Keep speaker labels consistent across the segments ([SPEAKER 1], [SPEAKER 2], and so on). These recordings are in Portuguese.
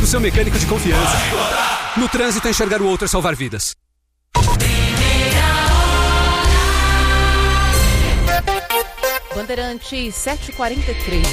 [SPEAKER 1] o seu mecânico de confiança. No trânsito, enxergar o outro é salvar vidas.
[SPEAKER 2] Bandeirantes 7h43.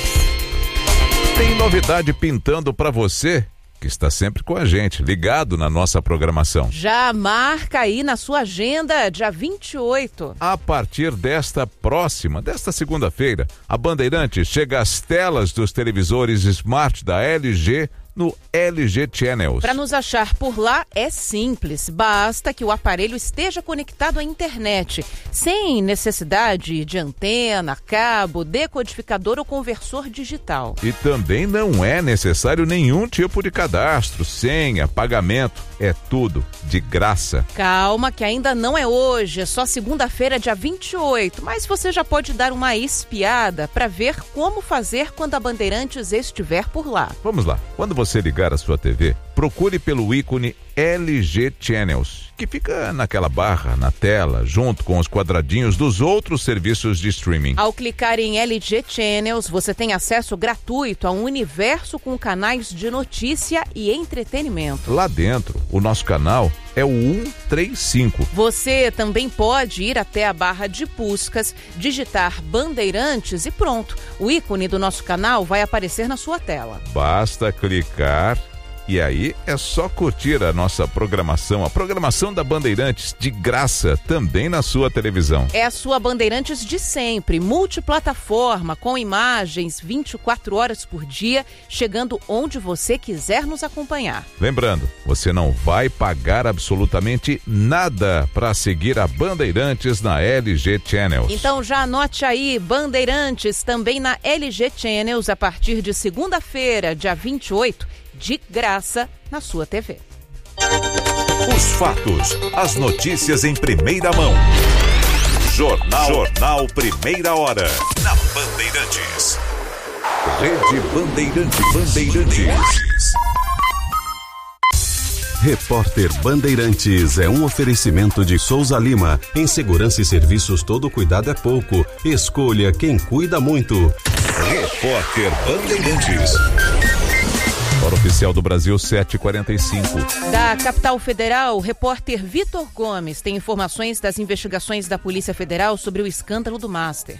[SPEAKER 3] Tem novidade pintando para você que está sempre com a gente, ligado na nossa programação.
[SPEAKER 2] Já marca aí na sua agenda, dia 28.
[SPEAKER 3] A partir desta segunda-feira, a Bandeirantes chega às telas dos televisores Smart da LG no LG Channels.
[SPEAKER 2] Para nos achar por lá é simples, basta que o aparelho esteja conectado à internet, sem necessidade de antena, cabo, decodificador ou conversor digital.
[SPEAKER 3] E também não é necessário nenhum tipo de cadastro, senha, pagamento, é tudo de graça.
[SPEAKER 2] Calma que ainda não é hoje, é só segunda-feira, dia 28, mas você já pode dar uma espiada para ver como fazer quando a Bandeirantes estiver por lá.
[SPEAKER 3] Vamos lá, quando você ligar a sua TV, procure pelo ícone LG Channels, que fica naquela barra na tela, junto com os quadradinhos dos outros serviços de streaming.
[SPEAKER 2] Ao clicar em LG Channels, você tem acesso gratuito a um universo com canais de notícia e entretenimento.
[SPEAKER 3] Lá dentro, o nosso canal é o 135.
[SPEAKER 2] Você também pode ir até a barra de buscas, digitar Bandeirantes e pronto. O ícone do nosso canal vai aparecer na sua tela.
[SPEAKER 3] Basta clicar e aí é só curtir a nossa programação, a programação da Bandeirantes de graça também na sua televisão.
[SPEAKER 2] É a sua Bandeirantes de sempre, multiplataforma, com imagens 24 horas por dia, chegando onde você quiser nos acompanhar.
[SPEAKER 3] Lembrando, você não vai pagar absolutamente nada para seguir a Bandeirantes na LG Channels.
[SPEAKER 2] Então já anote aí, Bandeirantes também na LG Channels a partir de segunda-feira, dia 28, de graça na sua TV.
[SPEAKER 4] Os fatos, as notícias em primeira mão. Jornal Primeira Hora, na Bandeirantes. Rede Bandeirantes.
[SPEAKER 5] Repórter Bandeirantes é um oferecimento de Souza Lima. Em segurança e serviços, todo cuidado é pouco. Escolha quem cuida muito.
[SPEAKER 4] Repórter Bandeirantes.
[SPEAKER 3] Hora oficial do Brasil, 7h45.
[SPEAKER 2] Da capital federal, o repórter Vitor Gomes tem informações das investigações da Polícia Federal sobre o escândalo do Master.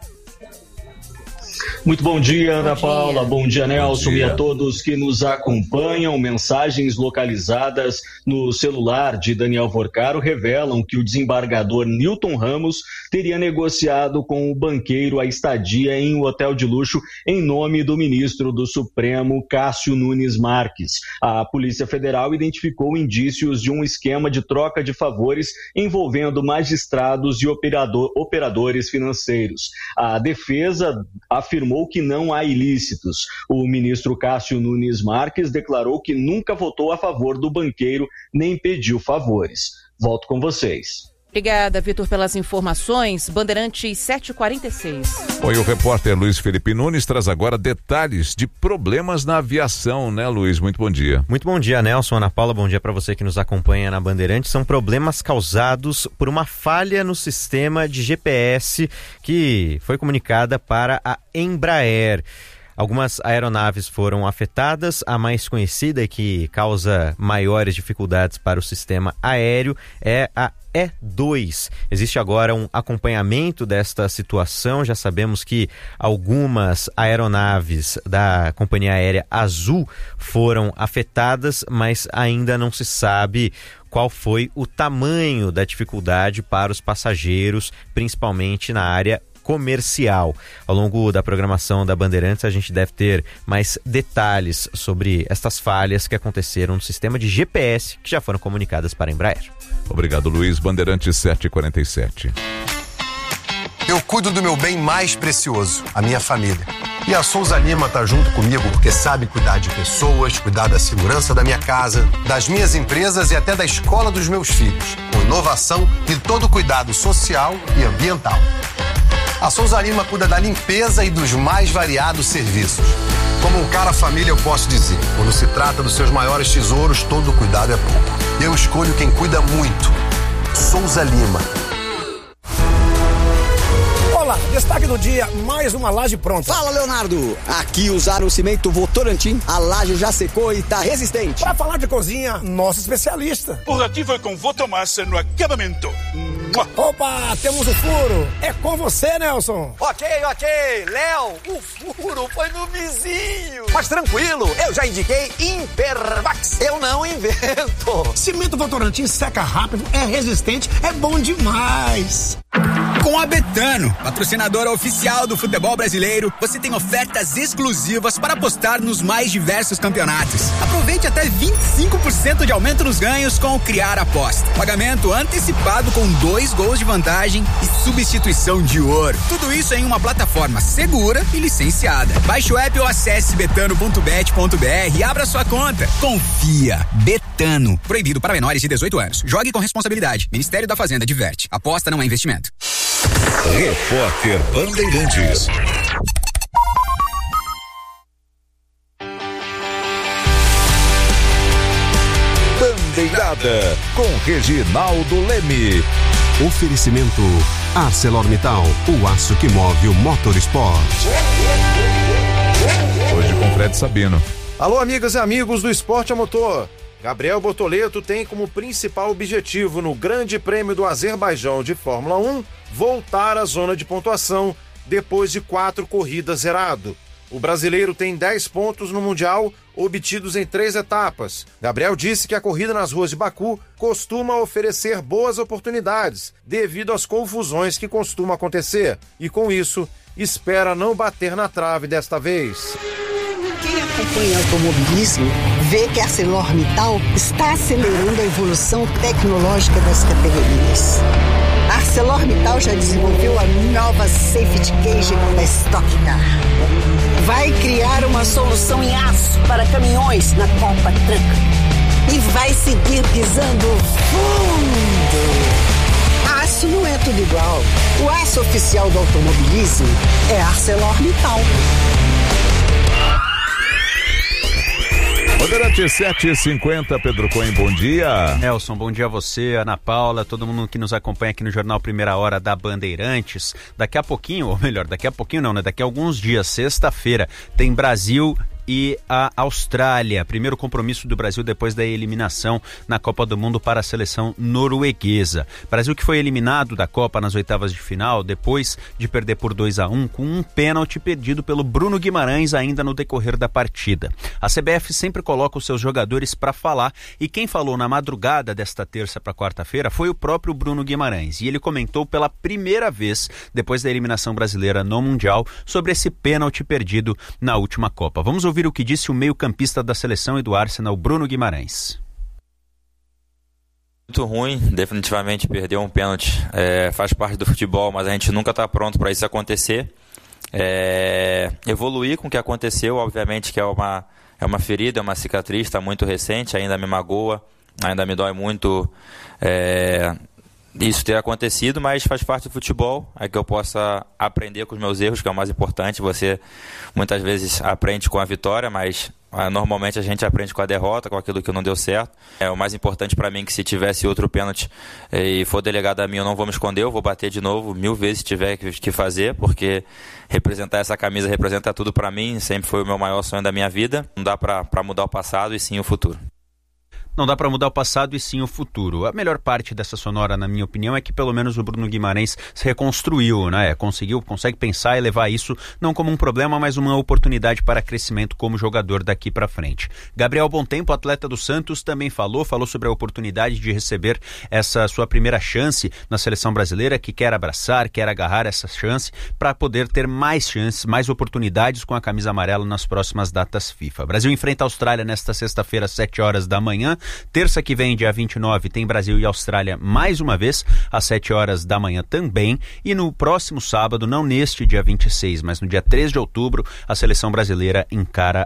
[SPEAKER 6] Muito bom dia, Ana Paula. Bom dia, Nelson, e a todos que nos acompanham. Mensagens localizadas no celular de Daniel Vorcaro revelam que o desembargador Newton Ramos teria negociado com o banqueiro a estadia em um hotel de luxo em nome do ministro do Supremo, Cássio Nunes Marques. A Polícia Federal identificou indícios de um esquema de troca de favores envolvendo magistrados e operadores financeiros. A defesa afirmou que não há ilícitos. O ministro Cássio Nunes Marques declarou que nunca votou a favor do banqueiro nem pediu favores. Volto com vocês.
[SPEAKER 2] Obrigada, Vitor, pelas informações. Bandeirantes 7h46.
[SPEAKER 3] Oi, o repórter Luiz Felipe Nunes traz agora detalhes de problemas na aviação, né, Luiz? Muito bom dia.
[SPEAKER 7] Muito bom dia, Nelson, Ana Paula, bom dia para você que nos acompanha na Bandeirantes. São problemas causados por uma falha no sistema de GPS que foi comunicada para a Embraer. Algumas aeronaves foram afetadas, a mais conhecida e que causa maiores dificuldades para o sistema aéreo é a E2. Existe agora um acompanhamento desta situação, já sabemos que algumas aeronaves da companhia aérea Azul foram afetadas, mas ainda não se sabe qual foi o tamanho da dificuldade para os passageiros, principalmente na área comercial. Ao longo da programação da Bandeirantes, a gente deve ter mais detalhes sobre estas falhas que aconteceram no sistema de GPS que já foram comunicadas para a Embraer.
[SPEAKER 3] Obrigado, Luiz. Bandeirantes 7h47.
[SPEAKER 8] Eu cuido do meu bem mais precioso, a minha família. E a Souza Lima tá junto comigo porque sabe cuidar de pessoas, cuidar da segurança da minha casa, das minhas empresas e até da escola dos meus filhos, com inovação e todo cuidado social e ambiental. A Souza Lima cuida da limpeza e dos mais variados serviços. Como um cara família, eu posso dizer, quando se trata dos seus maiores tesouros, todo cuidado é pouco. Eu escolho quem cuida muito. Souza Lima.
[SPEAKER 9] Paula, destaque do dia, mais uma laje pronta.
[SPEAKER 10] Fala, Leonardo. Aqui usaram o cimento Votorantim, a laje já secou e tá resistente.
[SPEAKER 9] Pra falar de cozinha, nosso especialista.
[SPEAKER 11] O Rati foi com Votomassa no acabamento.
[SPEAKER 9] Opa, temos o furo. É com você, Nelson.
[SPEAKER 12] Ok. Léo, o furo foi no vizinho. Mas tranquilo, eu já indiquei Impervax. Eu não invento.
[SPEAKER 9] Cimento Votorantim seca rápido, é resistente, é bom demais.
[SPEAKER 13] Com a Betano, patrocinadora oficial do futebol brasileiro, você tem ofertas exclusivas para apostar nos mais diversos campeonatos. Aproveite até 25% de aumento nos ganhos com o Criar Aposta. Pagamento antecipado com 2 gols de vantagem e substituição de ouro. Tudo isso em uma plataforma segura e licenciada. Baixe o app ou acesse betano.bet.br e abra sua conta. Confia. Betano. Proibido para menores de 18 anos. Jogue com responsabilidade. Ministério da Fazenda diverte. Aposta não é investimento.
[SPEAKER 4] Repórter Bandeirantes. Bandeirada com Reginaldo Leme.
[SPEAKER 5] Oferecimento ArcelorMittal, o aço que move o motorsport.
[SPEAKER 3] Hoje com Fred Sabino.
[SPEAKER 14] Alô, amigas e amigos do Esporte a Motor. Gabriel Bortoleto tem como principal objetivo no Grande Prêmio do Azerbaijão de Fórmula 1 voltar à zona de pontuação depois de 4 corridas zerado. O brasileiro tem 10 pontos no Mundial, obtidos em 3 etapas. Gabriel disse que a corrida nas ruas de Baku costuma oferecer boas oportunidades, devido às confusões que costumam acontecer, e com isso, espera não bater na trave desta vez.
[SPEAKER 15] Quem acompanha automobilismo vê que a ArcelorMittal está acelerando a evolução tecnológica das categorias. A ArcelorMittal já desenvolveu a nova Safety Cage da Stock Car. Vai criar uma solução em aço para caminhões na Copa Truck. E vai seguir pisando fundo. Aço não é tudo igual. O aço oficial do automobilismo é ArcelorMittal.
[SPEAKER 3] Bandeirante 7h50, Pedro Cohen, bom dia.
[SPEAKER 7] Nelson, bom dia a você, Ana Paula, todo mundo que nos acompanha aqui no Jornal Primeira Hora da Bandeirantes. Daqui a pouquinho, ou melhor, daqui a pouquinho não, né? Daqui a alguns dias, sexta-feira, tem Brasil e a Austrália. Primeiro compromisso do Brasil depois da eliminação na Copa do Mundo para a seleção norueguesa. Brasil que foi eliminado da Copa nas oitavas de final depois de perder por 2-1 com um pênalti perdido pelo Bruno Guimarães ainda no decorrer da partida. A CBF sempre coloca os seus jogadores para falar e quem falou na madrugada desta terça para quarta-feira foi o próprio Bruno Guimarães e ele comentou pela primeira vez depois da eliminação brasileira no Mundial sobre esse pênalti perdido na última Copa. Vamos ouvir o que disse o meio-campista da seleção e do Arsenal, Bruno Guimarães.
[SPEAKER 16] Muito ruim, definitivamente perder um pênalti. Faz parte do futebol, mas a gente nunca está pronto para isso acontecer. Evoluir com o que aconteceu, obviamente que é uma ferida, é uma cicatriz, está muito recente, ainda me magoa, ainda me dói muito isso ter acontecido, mas faz parte do futebol, é que eu possa aprender com os meus erros, que é o mais importante. Você muitas vezes aprende com a vitória, mas normalmente a gente aprende com a derrota, com aquilo que não deu certo. O mais importante para mim é que se tivesse outro pênalti e for delegado a mim, eu não vou me esconder, eu vou bater de novo 1000 vezes se tiver que fazer, porque representar essa camisa representa tudo para mim, sempre foi o meu maior sonho da minha vida. Não dá para mudar o passado e sim o futuro.
[SPEAKER 7] Não dá para mudar o passado e sim o futuro. A melhor parte dessa sonora, na minha opinião, é que pelo menos o Bruno Guimarães se reconstruiu, né? Consegue pensar e levar isso não como um problema, mas uma oportunidade para crescimento como jogador daqui para frente. Gabriel Bontempo, atleta do Santos, também falou sobre a oportunidade de receber essa sua primeira chance na seleção brasileira, que quer abraçar, quer agarrar essa chance para poder ter mais chances, mais oportunidades com a camisa amarela nas próximas datas FIFA. O Brasil enfrenta a Austrália nesta sexta-feira, às 7 horas da manhã. Terça que vem, dia 29, tem Brasil e Austrália mais uma vez, às 7 horas da manhã também. E no próximo sábado, não neste dia 26, mas no dia 3 de outubro, a seleção brasileira encara a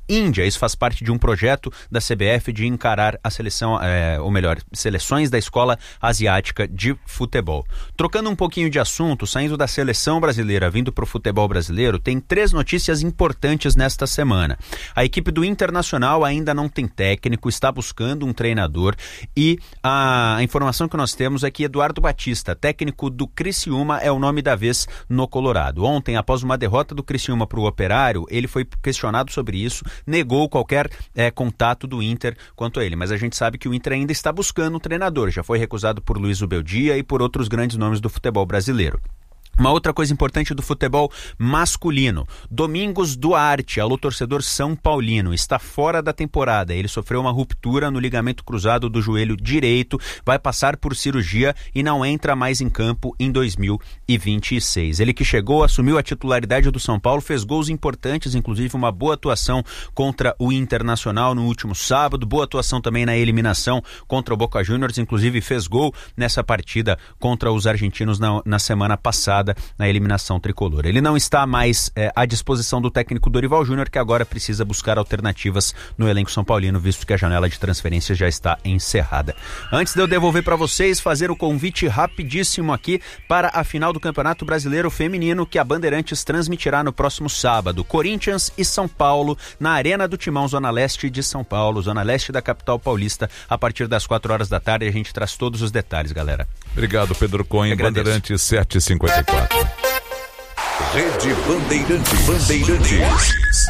[SPEAKER 17] Índia. Isso faz parte de um projeto da CBF de encarar a seleção, seleções da Escola Asiática de Futebol. Trocando um pouquinho de assunto, saindo da seleção brasileira, vindo para o futebol brasileiro, tem 3 notícias importantes nesta semana. A equipe do Internacional ainda não tem técnico, está buscando um treinador e a informação que nós temos é que Eduardo Batista, técnico do Criciúma, é o nome da vez no Colorado. Ontem, após uma derrota do Criciúma para o Operário, ele foi questionado sobre isso, negou qualquer contato do Inter quanto a ele, mas a gente sabe que o Inter ainda está buscando um treinador, já foi recusado por Luiz Ubeldia e por outros grandes nomes do futebol brasileiro. Uma outra coisa importante do futebol masculino, Domingos Duarte, alô torcedor São Paulino, está fora da temporada. Ele sofreu uma ruptura no ligamento cruzado do joelho direito, vai passar por cirurgia e não entra mais em campo em 2026. Ele que chegou, assumiu a titularidade do São Paulo, fez gols importantes, inclusive uma boa atuação contra o Internacional no último sábado, boa atuação também na eliminação contra o Boca Juniors, inclusive fez gol nessa partida contra os argentinos na semana passada, na eliminação tricolor. Ele não está mais à disposição do técnico Dorival Júnior, que agora precisa buscar alternativas no elenco São Paulino, visto que a janela de transferência já está encerrada. Antes de eu devolver para vocês, fazer o convite rapidíssimo aqui para a final do Campeonato Brasileiro Feminino, que a Bandeirantes transmitirá no próximo sábado. Corinthians e São Paulo, na Arena do Timão, Zona Leste de São Paulo, Zona Leste da capital paulista, a partir das 4 horas da tarde. A gente traz todos os detalhes, galera.
[SPEAKER 3] Obrigado, Pedro Cunha. Bandeirantes 7h54.
[SPEAKER 4] Rede Bandeirantes.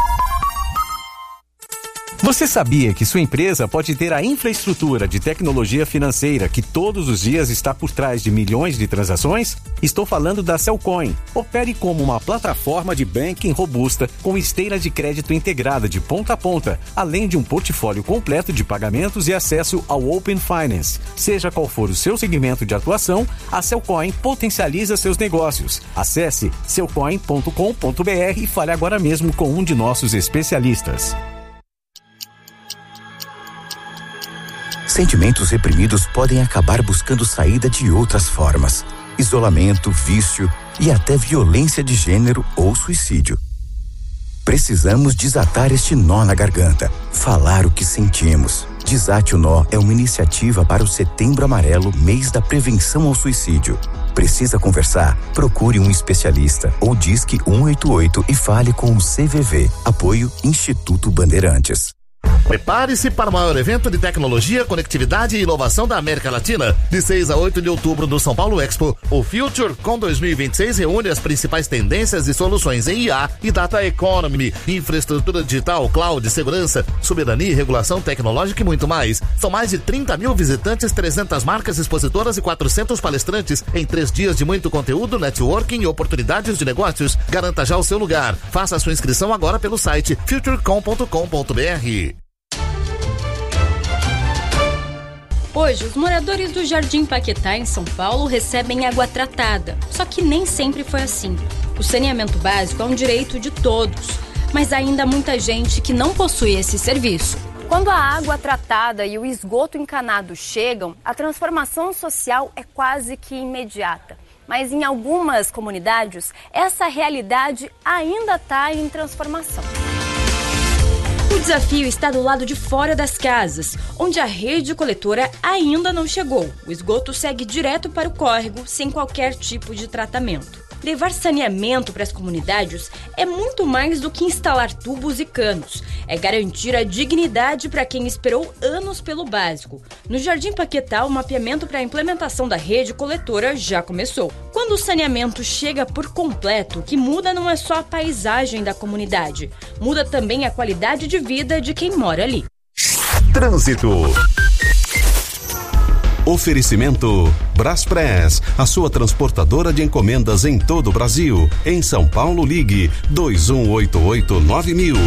[SPEAKER 18] Você sabia que sua empresa pode ter a infraestrutura de tecnologia financeira que todos os dias está por trás de milhões de transações? Estou falando da Cellcoin. Opere como uma plataforma de banking robusta com esteira de crédito integrada de ponta a ponta, além de um portfólio completo de pagamentos e acesso ao Open Finance. Seja qual for o seu segmento de atuação, a Cellcoin potencializa seus negócios. Acesse cellcoin.com.br e fale agora mesmo com um de nossos especialistas.
[SPEAKER 19] Sentimentos reprimidos podem acabar buscando saída de outras formas: isolamento, vício e até violência de gênero ou suicídio. Precisamos desatar este nó na garganta, falar o que sentimos. Desate o Nó é uma iniciativa para o Setembro Amarelo, mês da prevenção ao suicídio. Precisa conversar? Procure um especialista ou disque 188 e fale com o CVV. Apoio Instituto Bandeirantes.
[SPEAKER 20] Prepare-se para o maior evento de tecnologia, conectividade e inovação da América Latina. De 6 a 8 de outubro no São Paulo Expo, o FutureCon 2026 reúne as principais tendências e soluções em IA e Data Economy, infraestrutura digital, cloud, segurança, soberania e regulação tecnológica e muito mais. São mais de 30 mil visitantes, 300 marcas expositoras e 400 palestrantes em 3 dias de muito conteúdo, networking e oportunidades de negócios. Garanta já o seu lugar. Faça a sua inscrição agora pelo site futurecom.com.br.
[SPEAKER 21] Hoje, os moradores do Jardim Paquetá, em São Paulo, recebem água tratada. Só que nem sempre foi assim. O saneamento básico é um direito de todos, mas ainda há muita gente que não possui esse serviço.
[SPEAKER 22] Quando a água tratada e o esgoto encanado chegam, a transformação social é quase que imediata. Mas em algumas comunidades, essa realidade ainda está em transformação.
[SPEAKER 21] O desafio está do lado de fora das casas, onde a rede coletora ainda não chegou. O esgoto segue direto para o córrego, sem qualquer tipo de tratamento. Levar saneamento para as comunidades é muito mais do que instalar tubos e canos. É garantir a dignidade para quem esperou anos pelo básico. No Jardim Paquetá, o mapeamento para a implementação da rede coletora já começou. Quando o saneamento chega por completo, o que muda não é só a paisagem da comunidade. Muda também a qualidade de vida de quem mora ali.
[SPEAKER 4] Trânsito.
[SPEAKER 5] Oferecimento Braspress, a sua transportadora de encomendas em todo o Brasil. Em São Paulo, ligue 2188-9000.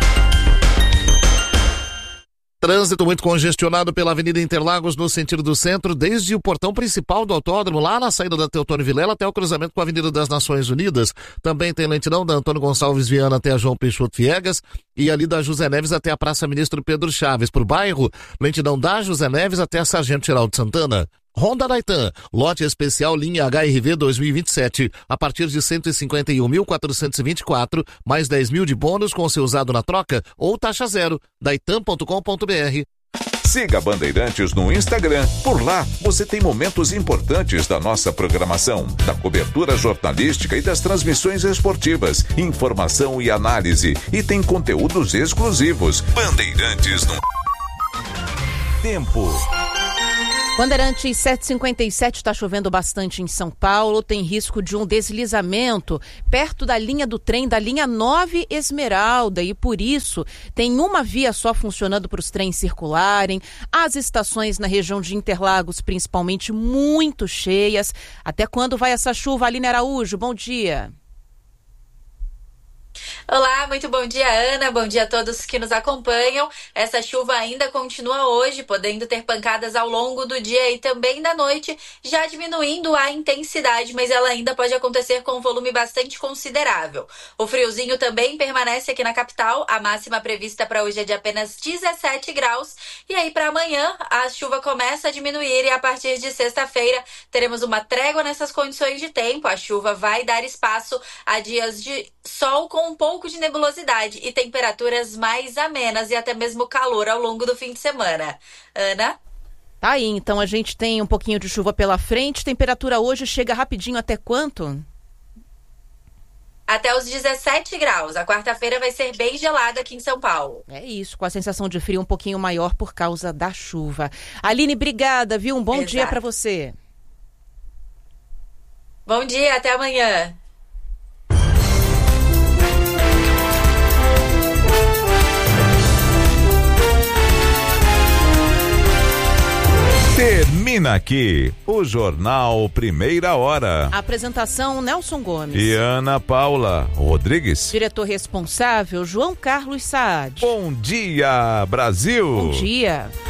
[SPEAKER 20] Trânsito muito congestionado pela Avenida Interlagos no sentido do centro, desde o portão principal do autódromo, lá na saída da Teotônio Vilela até o cruzamento com a Avenida das Nações Unidas. Também tem lentidão da Antônio Gonçalves Viana até a João Peixoto Viegas e ali da José Neves até a Praça Ministro Pedro Chaves. Por bairro, lentidão da José Neves até a Sargento Geraldo Santana. Honda Naitan, lote especial linha HRV 2027, a partir de 151.424, mais 10 mil de bônus com seu usado na troca ou taxa zero. Naitan.com.br.
[SPEAKER 3] Siga a Bandeirantes no Instagram. Por lá, você tem momentos importantes da nossa programação, da cobertura jornalística e das transmissões esportivas, informação e análise. E tem conteúdos exclusivos. Bandeirantes no...
[SPEAKER 20] Tempo.
[SPEAKER 2] Bandeirantes 757, está chovendo bastante em São Paulo, tem risco de um deslizamento perto da linha do trem da linha 9 Esmeralda e por isso tem uma via só funcionando para os trens circularem, as estações na região de Interlagos principalmente muito cheias. Até quando vai essa chuva, Aline Araújo? Bom dia.
[SPEAKER 1] Olá, muito bom dia, Ana. Bom dia a todos que nos acompanham. Essa chuva ainda continua hoje, podendo ter pancadas ao longo do dia e também da noite, já diminuindo a intensidade, mas ela ainda pode acontecer com um volume bastante considerável. O friozinho também permanece aqui na capital. A máxima prevista para hoje é de apenas 17 graus. E aí, para amanhã, a chuva começa a diminuir e a partir de sexta-feira teremos uma trégua nessas condições de tempo. A chuva vai dar espaço a dias de sol com um pouco de nebulosidade e temperaturas mais amenas e até mesmo calor ao longo do fim de semana. Ana?
[SPEAKER 2] Tá aí, então a gente tem um pouquinho de chuva pela frente. Temperatura hoje chega rapidinho até quanto?
[SPEAKER 1] Até os 17 graus. A quarta-feira vai ser bem gelada aqui em São Paulo.
[SPEAKER 2] É isso, com a sensação de frio um pouquinho maior por causa da chuva. Aline, obrigada, viu? Um bom dia para você.
[SPEAKER 1] Bom dia, até amanhã.
[SPEAKER 3] Termina aqui o Jornal Primeira Hora.
[SPEAKER 2] Apresentação Nelson Gomes.
[SPEAKER 3] E Ana Paula Rodrigues.
[SPEAKER 2] Diretor responsável João Carlos Saad.
[SPEAKER 3] Bom dia, Brasil.
[SPEAKER 2] Bom dia.